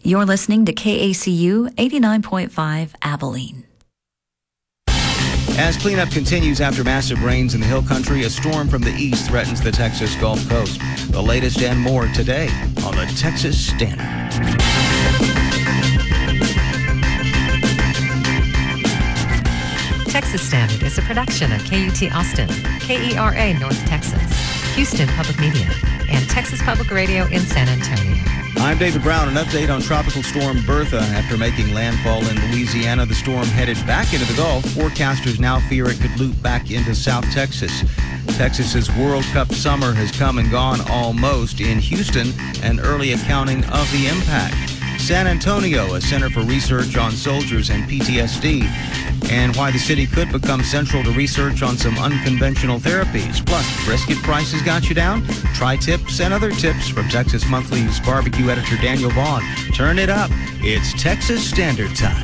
You're listening to KACU 89.5 Abilene. As cleanup continues after massive rains in the Hill Country, a storm from the east threatens the Texas Gulf Coast. The latest and more today on the Texas Standard. Texas Standard is a production of KUT Austin, KERA North Texas, Houston Public Media, and Texas Public Radio in San Antonio. I'm David Brown. An update on Tropical Storm Bertha. After making landfall in Louisiana, the storm headed back into the Gulf. Forecasters now fear it could loop back into South Texas. Texas's World Cup summer has come and gone almost. In Houston, an early accounting of the impact. San Antonio, a center for research on soldiers and PTSD, and why the city could become central to research on some unconventional therapies. Plus, brisket prices got you down? Tri-tips and other tips from Texas Monthly's barbecue editor Daniel Vaughn. Turn it up. It's Texas Standard Time.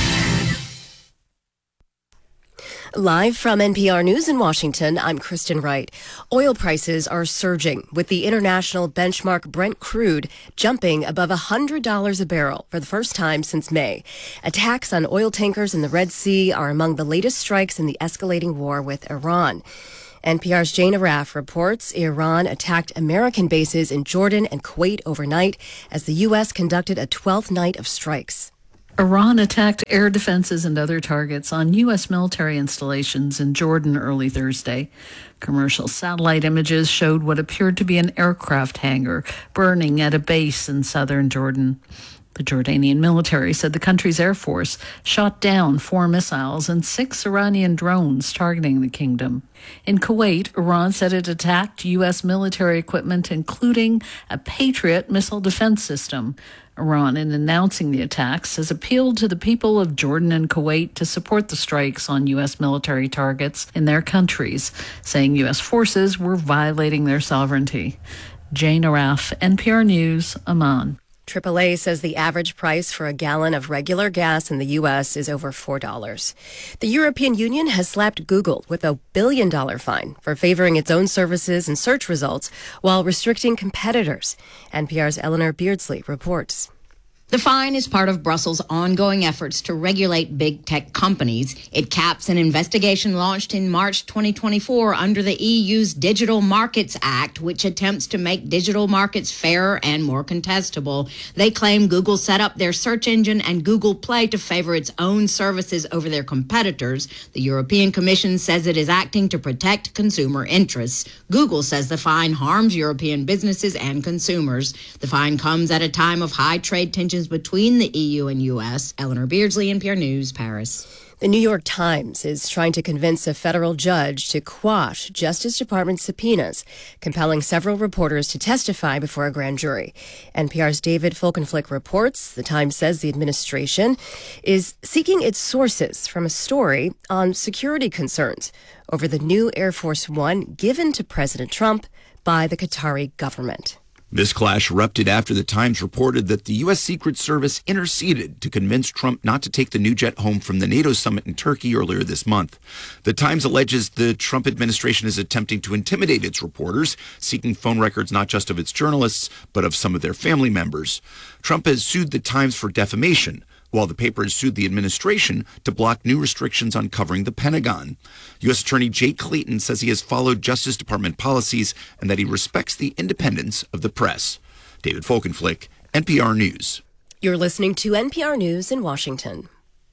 Live from NPR News in Washington, I'm Kristen Wright. Oil prices are surging, with the international benchmark Brent crude jumping above $100 a barrel for the first time since May. Attacks on oil tankers in the Red Sea are among the latest strikes in the escalating war with Iran. NPR's Jane Arraf reports Iran attacked American bases in Jordan and Kuwait overnight as the U.S. conducted a 12th night of strikes. Iran attacked air defenses and other targets on U.S. military installations in Jordan early Thursday. Commercial satellite images showed what appeared to be an aircraft hangar burning at a base in southern Jordan. The Jordanian military said the country's air force shot down 4 missiles and 6 Iranian drones targeting the kingdom. In Kuwait, Iran said it attacked U.S. military equipment, including a Patriot missile defense system. Iran, in announcing the attacks, has appealed to the people of Jordan and Kuwait to support the strikes on U.S. military targets in their countries, saying U.S. forces were violating their sovereignty. Jane Arraf, NPR News, Amman. AAA says the average price for a gallon of regular gas in the U.S. is over $4. The European Union has slapped Google with a $1 billion fine for favoring its own services and search results while restricting competitors. NPR's Eleanor Beardsley reports. The fine is part of Brussels' ongoing efforts to regulate big tech companies. It caps an investigation launched in March 2024 under the EU's Digital Markets Act, which attempts to make digital markets fairer and more contestable. They claim Google set up their search engine and Google Play to favor its own services over their competitors. The European Commission says it is acting to protect consumer interests. Google says the fine harms European businesses and consumers. The fine comes at a time of high trade tensions between the EU and U.S. Eleanor Beardsley, NPR News, Paris. The New York Times is trying to convince a federal judge to quash Justice Department subpoenas, compelling several reporters to testify before a grand jury. NPR's David Folkenflik reports the Times says the administration is seeking its sources from a story on security concerns over the new Air Force One given to President Trump by the Qatari government. This clash erupted after the Times reported that the U.S. Secret Service interceded to convince Trump not to take the new jet home from the NATO summit in Turkey earlier this month. The Times alleges the Trump administration is attempting to intimidate its reporters, seeking phone records not just of its journalists, but of some of their family members. Trump has sued the Times for defamation, while the paper has sued the administration to block new restrictions on covering the Pentagon. U.S. Attorney Jake Clayton says he has followed Justice Department policies and that he respects the independence of the press. David Folkenflik, NPR News. You're listening to NPR News in Washington.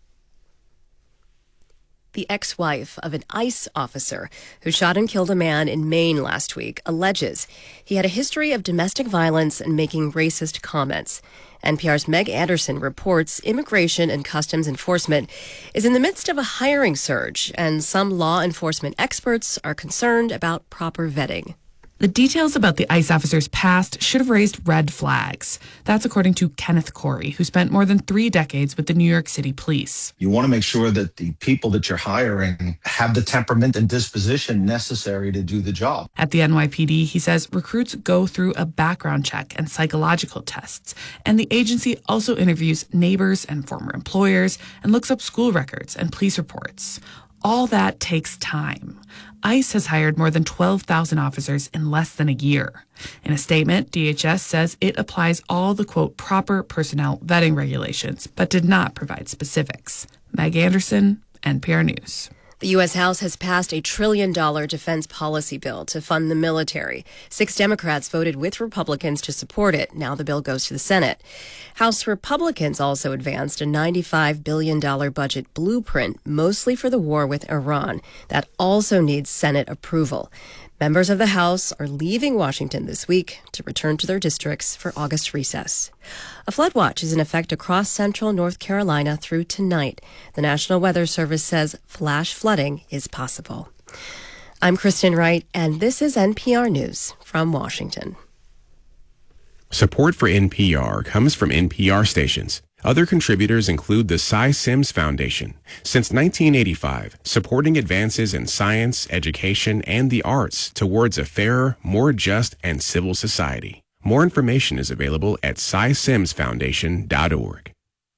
The ex-wife of an ICE officer who shot and killed a man in Maine last week alleges he had a history of domestic violence and making racist comments. NPR's Meg Anderson reports Immigration and Customs Enforcement is in the midst of a hiring surge, and some law enforcement experts are concerned about proper vetting. The details about the ICE officer's past should have raised red flags. That's according to Kenneth Corey, who spent more than 3 decades with the New York City Police. You want to make sure that the people that you're hiring have the temperament and disposition necessary to do the job. At the NYPD, he says recruits go through a background check and psychological tests, and the agency also interviews neighbors and former employers and looks up school records and police reports. All that takes time. ICE has hired more than 12,000 officers in less than a year. In a statement, DHS says it applies all the, quote, proper personnel vetting regulations, but did not provide specifics. Meg Anderson, NPR News. The U.S. House has passed a $1 trillion defense policy bill to fund the military. 6 Democrats voted with Republicans to support it. Now the bill goes to the Senate. House Republicans also advanced a $95 billion budget blueprint, mostly for the war with Iran. That also needs Senate approval. Members of the House are leaving Washington this week to return to their districts for August recess. A flood watch is in effect across central North Carolina through tonight. The National Weather Service says flash flooding is possible. I'm Kristen Wright, and this is NPR News from Washington. Support for NPR comes from NPR stations. Other contributors include the Cy Sims Foundation. Since 1985, supporting advances in science, education, and the arts towards a fairer, more just, and civil society. More information is available at cysimsfoundation.org.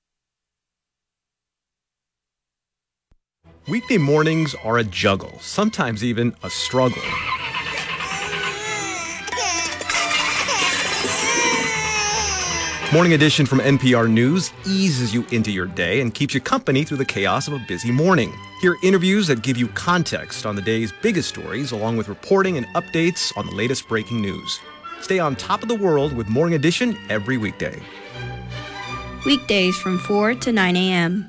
Weekday mornings are a juggle, sometimes even a struggle. Morning Edition from NPR News eases you into your day and keeps you company through the chaos of a busy morning. Hear interviews that give you context on the day's biggest stories, along with reporting and updates on the latest breaking news. Stay on top of the world with Morning Edition every weekday. Weekdays from 4 to 9 a.m.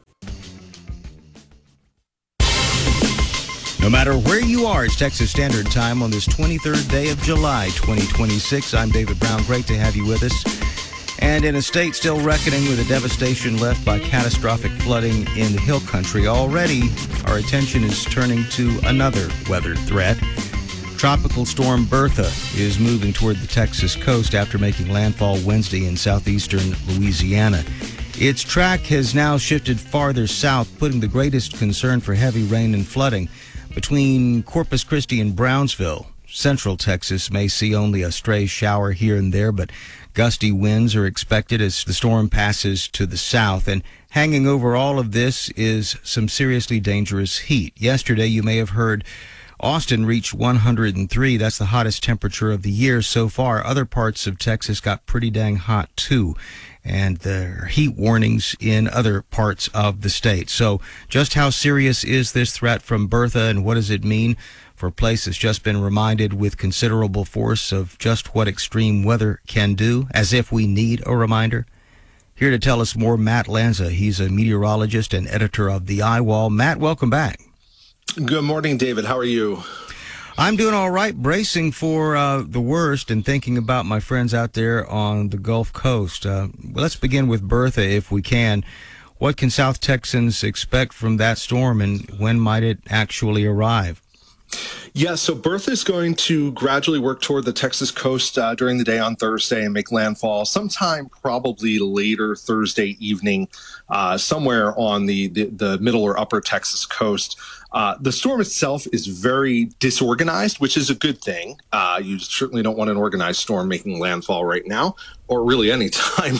No matter where you are, it's Texas Standard Time on this 23rd day of July, 2026. I'm David Brown. Great to have you with us. And in a state still reckoning with the devastation left by catastrophic flooding in the Hill Country, already our attention is turning to another weather threat. Tropical storm Bertha is moving toward the Texas coast after making landfall Wednesday in southeastern Louisiana. Its track has now shifted farther south, putting the greatest concern for heavy rain and flooding between Corpus Christi and Brownsville. Central Texas may see only a stray shower here and there, but gusty winds are expected as the storm passes to the south. And hanging over all of this is some seriously dangerous heat. Yesterday, you may have heard Austin reached 103. That's the hottest temperature of the year so far. Other parts of Texas got pretty dang hot, too. And there are heat warnings in other parts of the state. So just how serious is this threat from Bertha, and what does it mean for a place that's just been reminded with considerable force of just what extreme weather can do, as if we need a reminder? Here to tell us more, Matt Lanza. He's a meteorologist and editor of The Eyewall. Matt, welcome back. Good morning, David. How are you? I'm doing all right, bracing for the worst and thinking about my friends out there on the Gulf Coast. Let's begin with Bertha, if we can. What can South Texans expect from that storm, and when might it actually arrive? Yeah, so Bertha is going to gradually work toward the Texas coast during the day on Thursday and make landfall sometime probably later Thursday evening, somewhere on the middle or upper Texas coast. The storm itself is very disorganized, which is a good thing. You certainly don't want an organized storm making landfall right now, or really any time.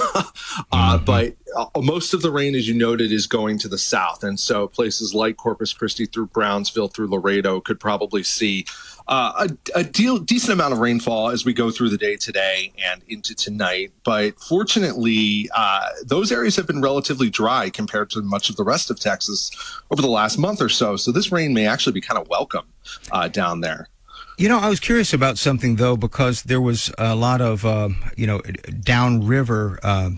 But most of the rain, as you noted, is going to the south. And so places like Corpus Christi through Brownsville through Laredo could probably see a decent amount of rainfall as we go through the day today and into tonight. But fortunately, those areas have been relatively dry compared to much of the rest of Texas over the last month or so. So this rain may actually be kind of welcome down there. You know, I was curious about something, though, because there was a lot of, downriver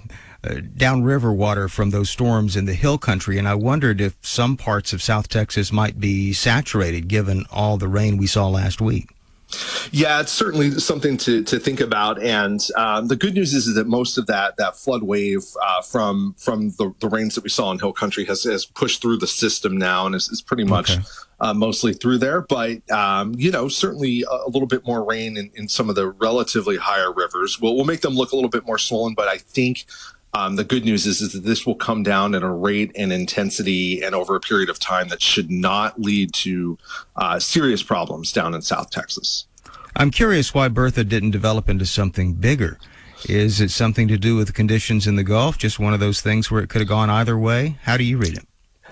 water from those storms in the Hill Country, and I wondered if some parts of South Texas might be saturated given all the rain we saw last week. Yeah, it's certainly something to think about. And the good news is that most of that flood wave from the rains that we saw in Hill Country has pushed through the system now and is pretty much mostly through there. But, certainly a little bit more rain in some of the relatively higher rivers will make them look a little bit more swollen. But I think the good news is that this will come down at a rate and intensity and over a period of time that should not lead to serious problems down in South Texas. I'm curious why Bertha didn't develop into something bigger. Is it something to do with the conditions in the Gulf? Just one of those things where it could have gone either way? How do you read it?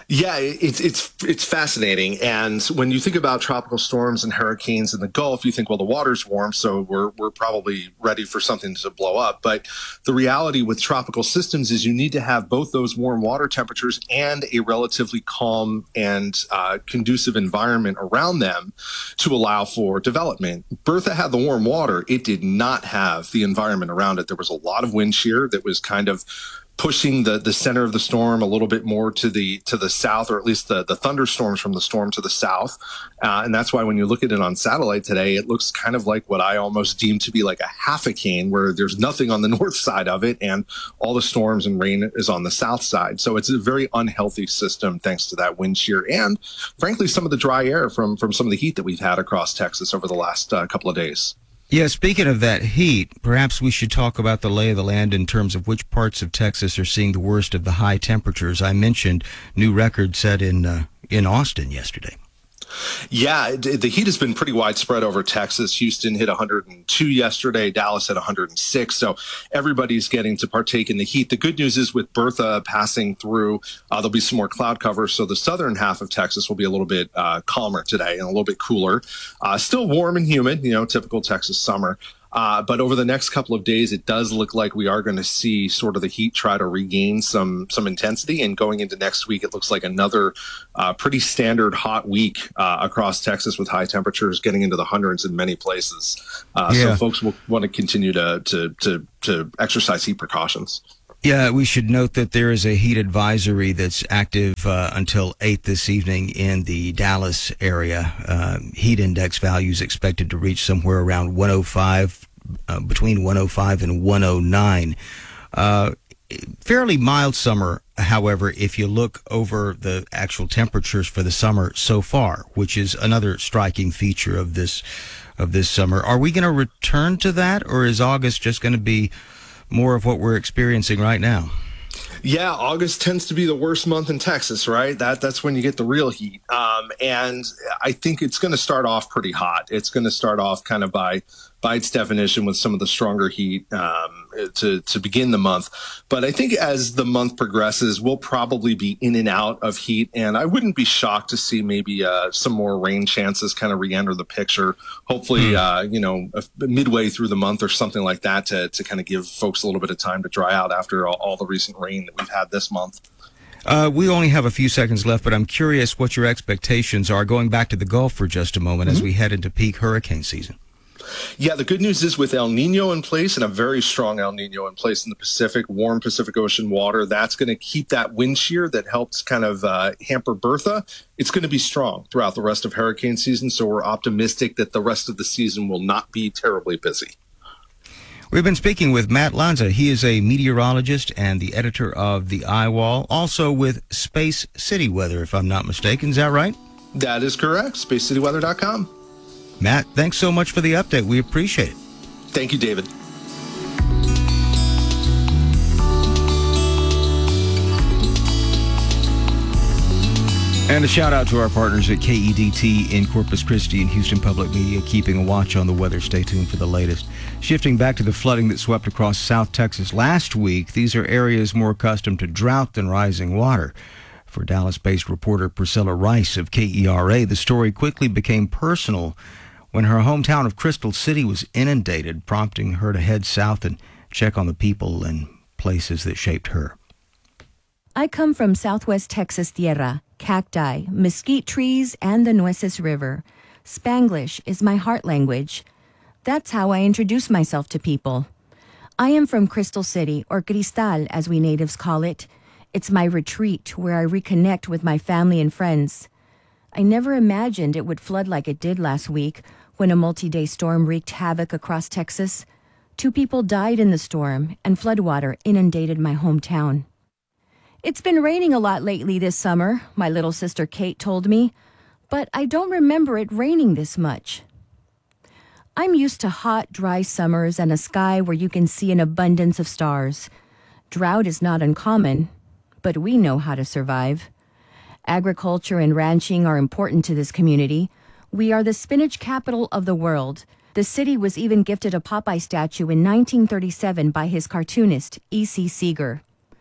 Yeah, it's fascinating. And when you think about tropical storms and hurricanes in the Gulf, you think, well, the water's warm, so we're probably ready for something to blow up. But the reality with tropical systems is you need to have both those warm water temperatures and a relatively calm and conducive environment around them to allow for development. Bertha had the warm water. It did not have the environment around it. There was a lot of wind shear that was kind of pushing the center of the storm a little bit more to the south, or at least the thunderstorms from the storm to the south. And that's why when you look at it on satellite today, it looks kind of like what I almost deem to be like a half-a-cane, where there's nothing on the north side of it and all the storms and rain is on the south side. So it's a very unhealthy system thanks to that wind shear and, frankly, some of the dry air from some of the heat that we've had across Texas over the last couple of days. Yeah, speaking of that heat, perhaps we should talk about the lay of the land in terms of which parts of Texas are seeing the worst of the high temperatures. I mentioned new record set in Austin yesterday. Yeah, the heat has been pretty widespread over Texas. Houston hit 102 yesterday. Dallas hit 106. So everybody's getting to partake in the heat. The good news is with Bertha passing through, there'll be some more cloud cover. So the southern half of Texas will be a little bit calmer today and a little bit cooler. Still warm and humid, typical Texas summer. But over the next couple of days, it does look like we are going to see sort of the heat try to regain some intensity. And going into next week, it looks like another pretty standard hot week across Texas with high temperatures getting into the hundreds in many places. So folks will want to continue to exercise heat precautions. Yeah, we should note that there is a heat advisory that's active until 8 this evening in the Dallas area. Heat index values expected to reach somewhere around 105, between 105 and 109. Fairly mild summer, however, if you look over the actual temperatures for the summer so far, which is another striking feature of this summer. Are we going to return to that, or is August just going to be more of what we're experiencing right now? Yeah, August tends to be the worst month in Texas, right? That's when you get the real heat. And I think it's going to start off pretty hot. It's going to start off kind of by its definition with some of the stronger heat to begin the month. But I think as the month progresses, we'll probably be in and out of heat. And I wouldn't be shocked to see maybe some more rain chances kind of re-enter the picture. Hopefully, midway through the month or something like that to kind of give folks a little bit of time to dry out after all the recent rain that we've had this month. We only have a few seconds left, but I'm curious what your expectations are going back to the Gulf for just a moment as we head into peak hurricane season. Yeah, the good news is with El Nino in place, and a very strong El Nino in place in the Pacific, warm Pacific Ocean water, that's going to keep that wind shear that helps kind of hamper Bertha. It's going to be strong throughout the rest of hurricane season, so we're optimistic that the rest of the season will not be terribly busy. We've been speaking with Matt Lanza. He is a meteorologist and the editor of The Eyewall, also with Space City Weather, if I'm not mistaken. Is that right? That is correct. SpaceCityWeather.com. Matt, thanks so much for the update. We appreciate it. Thank you, David. And a shout out to our partners at KEDT in Corpus Christi and Houston Public Media, keeping a watch on the weather. Stay tuned for the latest. Shifting back to the flooding that swept across South Texas last week, these are areas more accustomed to drought than rising water. For Dallas-based reporter Priscilla Rice of KERA, the story quickly became personal when her hometown of Crystal City was inundated, prompting her to head south and check on the people and places that shaped her. I come from Southwest Texas Tierra, cacti, mesquite trees, and the Nueces River. Spanglish is my heart language. That's how I introduce myself to people. I am from Crystal City, or Cristal as we natives call it. It's my retreat where I reconnect with my family and friends. I never imagined it would flood like it did last week when a multi-day storm wreaked havoc across Texas. 2 people died in the storm, and floodwater inundated my hometown. It's been raining a lot lately this summer, my little sister Kate told me, but I don't remember it raining this much. I'm used to hot, dry summers and a sky where you can see an abundance of stars. Drought is not uncommon, but we know how to survive. Agriculture and ranching are important to this community. We are the spinach capital of the world. The city was even gifted a Popeye statue in 1937 by his cartoonist, E.C. Seeger.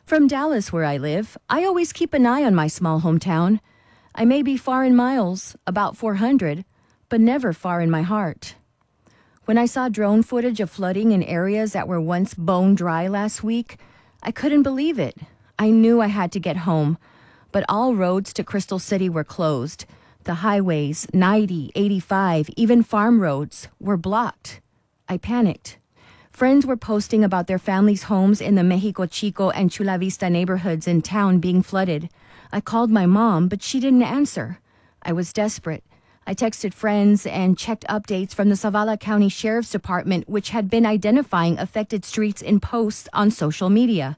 From Dallas, where I live, I always keep an eye on my small hometown. I may be far in miles, about 400, but never far in my heart. When I saw drone footage of flooding in areas that were once bone dry last week, I couldn't believe it. I knew I had to get home, but all roads to Crystal City were closed. The highways, 90, 85, even farm roads, were blocked. I panicked. Friends were posting about their families' homes in the Mexico Chico and Chula Vista neighborhoods in town being flooded. I called my mom, but she didn't answer. I was desperate. I texted friends and checked updates from the Zavala County Sheriff's Department, which had been identifying affected streets in posts on social media.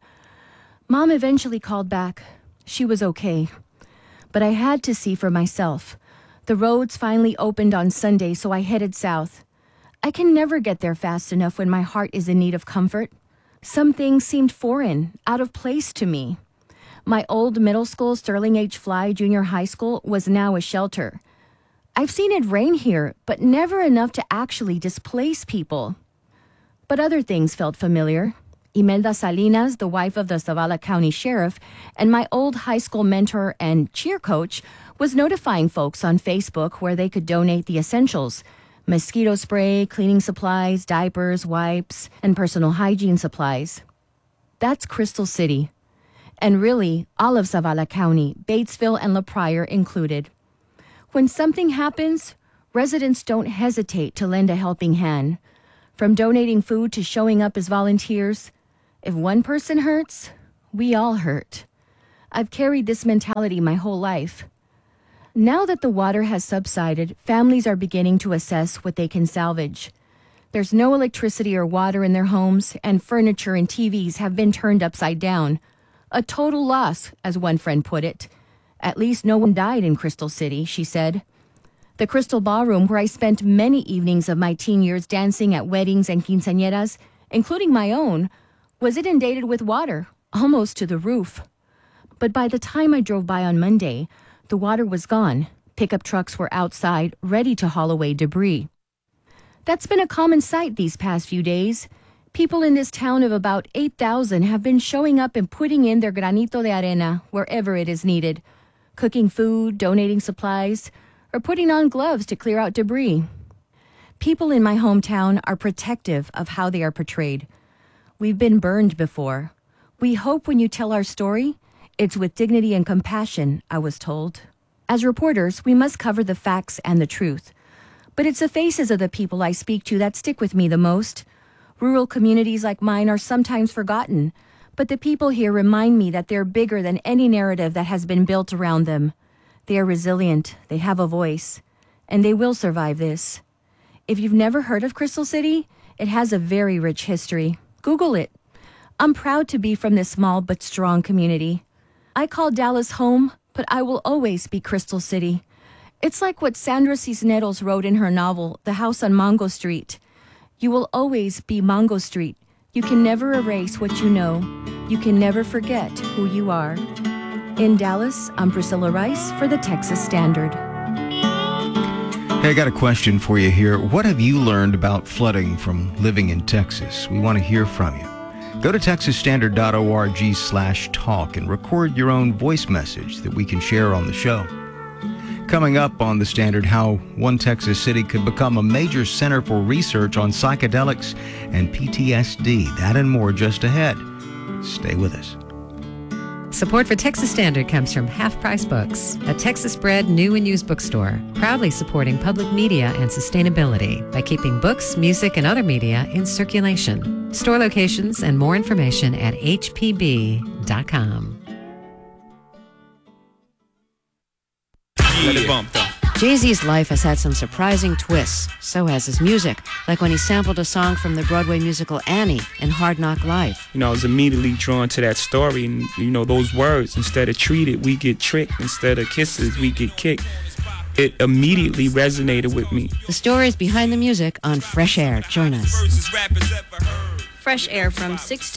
Mom eventually called back. She was okay. But I had to see for myself. The roads finally opened on Sunday, so I headed south. I can never get there fast enough when my heart is in need of comfort. Some things seemed foreign, out of place to me. My old middle school, Sterling H. Fly Junior High School, was now a shelter. I've seen it rain here, but never enough to actually displace people. But other things felt familiar. Imelda Salinas, the wife of the Zavala County Sheriff, and my old high school mentor and cheer coach, was notifying folks on Facebook where they could donate the essentials: mosquito spray, cleaning supplies, diapers, wipes, and personal hygiene supplies. That's Crystal City. And really, all of Zavala County, Batesville and La Pryor included. When something happens, residents don't hesitate to lend a helping hand. From donating food to showing up as volunteers, if one person hurts, we all hurt. I've carried this mentality my whole life. Now that the water has subsided, families are beginning to assess what they can salvage. There's no electricity or water in their homes, and furniture and TVs have been turned upside down. A total loss, as one friend put it. At least no one died in Crystal City, she said. The Crystal Ballroom, where I spent many evenings of my teen years dancing at weddings and quinceañeras, including my own, was inundated with water, almost to the roof. But by the time I drove by on Monday, the water was gone. Pickup trucks were outside, ready to haul away debris. That's been a common sight these past few days. People in this town of about 8,000 have been showing up and putting in their granito de arena wherever it is needed, cooking food, donating supplies, or putting on gloves to clear out debris. People in my hometown are protective of how they are portrayed. We've been burned before. We hope when you tell our story, it's with dignity and compassion, I was told. As reporters, we must cover the facts and the truth. But it's the faces of the people I speak to that stick with me the most. Rural communities like mine are sometimes forgotten, but the people here remind me that they're bigger than any narrative that has been built around them. They are resilient, they have a voice, and they will survive this. If you've never heard of Crystal City, it has a very rich history. Google it. I'm proud to be from this small but strong community. I call Dallas home, but I will always be Crystal City. It's like what Sandra Cisneros wrote in her novel, The House on Mango Street. You will always be Mango Street. You can never erase what you know. You can never forget who you are. In Dallas, I'm Priscilla Rice for the Texas Standard. Hey, I got a question for you here. What have you learned about flooding from living in Texas? We want to hear from you. Go to texasstandard.org/talk and record your own voice message that we can share on the show. Coming up on The Standard, how one Texas city could become a major center for research on psychedelics and PTSD. That and more just ahead. Stay with us. Support for Texas Standard comes from Half Price Books, a Texas-bred new and used bookstore, proudly supporting public media and sustainability by keeping books, music, and other media in circulation. Store locations and more information at hpb.com. Let it bump, though. Jay-Z's life has had some surprising twists. So has his music, like when he sampled a song from the Broadway musical Annie in Hard Knock Life. I was immediately drawn to that story and, those words. Instead of treated, we get tricked. Instead of kisses, we get kicked. It immediately resonated with me. The story is behind the music on Fresh Air. Join us. Fresh Air from 6